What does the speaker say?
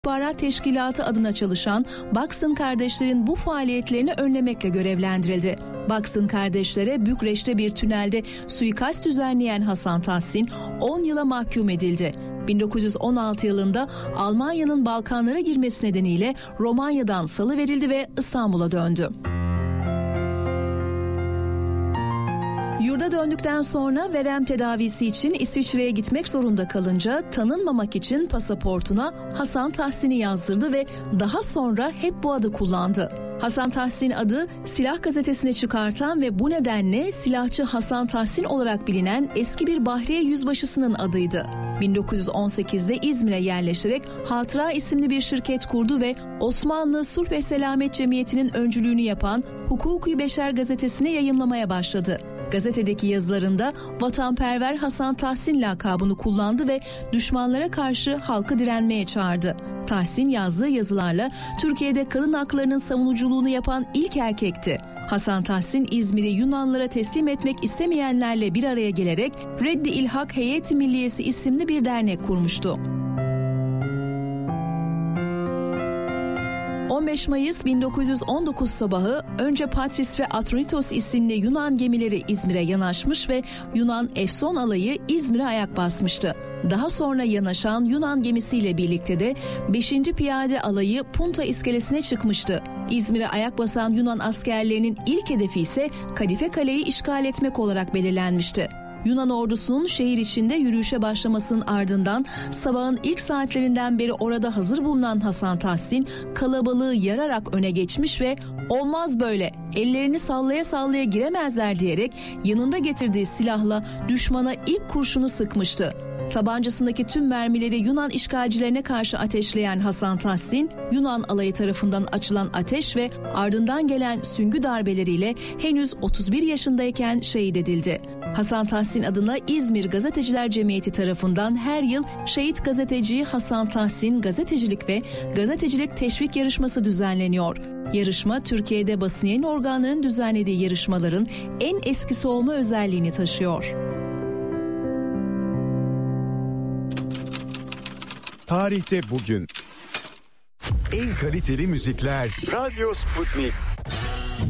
İstihbarat Teşkilatı adına çalışan Buxton kardeşlerin bu faaliyetlerini önlemekle görevlendirildi. Buxton kardeşlere Bükreş'te bir tünelde suikast düzenleyen Hasan Tahsin 10 yıla mahkum edildi. 1916 yılında Almanya'nın Balkanlara girmesi nedeniyle Romanya'dan salıverildi ve İstanbul'a döndü. Yurda döndükten sonra verem tedavisi için İsviçre'ye gitmek zorunda kalınca tanınmamak için pasaportuna Hasan Tahsin'i yazdırdı ve daha sonra hep bu adı kullandı. Hasan Tahsin adı Silah gazetesini çıkartan ve bu nedenle Silahçı Hasan Tahsin olarak bilinen eski bir Bahriye yüzbaşısının adıydı. 1918'de İzmir'e yerleşerek Hatıra isimli bir şirket kurdu ve Osmanlı Sulh ve Selamet Cemiyeti'nin öncülüğünü yapan Hukuki Beşer gazetesini yayımlamaya başladı. Gazetedeki yazılarında vatanperver Hasan Tahsin lakabını kullandı ve düşmanlara karşı halkı direnmeye çağırdı. Tahsin yazdığı yazılarla Türkiye'de kadın haklarının savunuculuğunu yapan ilk erkekti. Hasan Tahsin İzmir'i Yunanlılara teslim etmek istemeyenlerle bir araya gelerek Reddi İlhak Heyeti Milliyesi isimli bir dernek kurmuştu. 15 Mayıs 1919 sabahı önce Patris ve Atronitos isimli Yunan gemileri İzmir'e yanaşmış ve Yunan Efson alayı İzmir'e ayak basmıştı. Daha sonra yanaşan Yunan gemisiyle birlikte de 5. Piyade alayı Punta iskelesine çıkmıştı. İzmir'e ayak basan Yunan askerlerinin ilk hedefi ise Kadife Kale'yi işgal etmek olarak belirlenmişti. Yunan ordusunun şehir içinde yürüyüşe başlamasının ardından sabahın ilk saatlerinden beri orada hazır bulunan Hasan Tahsin kalabalığı yararak öne geçmiş ve "Olmaz böyle, ellerini sallaya sallaya giremezler" diyerek yanında getirdiği silahla düşmana ilk kurşunu sıkmıştı. Tabancasındaki tüm mermileri Yunan işgalcilerine karşı ateşleyen Hasan Tahsin, Yunan alayı tarafından açılan ateş ve ardından gelen süngü darbeleriyle henüz 31 yaşındayken şehit edildi. Hasan Tahsin adına İzmir Gazeteciler Cemiyeti tarafından her yıl Şehit Gazeteci Hasan Tahsin Gazetecilik ve Gazetecilik Teşvik Yarışması düzenleniyor. Yarışma Türkiye'de basın yayın organlarının düzenlediği yarışmaların en eskisi olma özelliğini taşıyor. Tarihte bugün. En kaliteli müzikler Radyo Sputnik.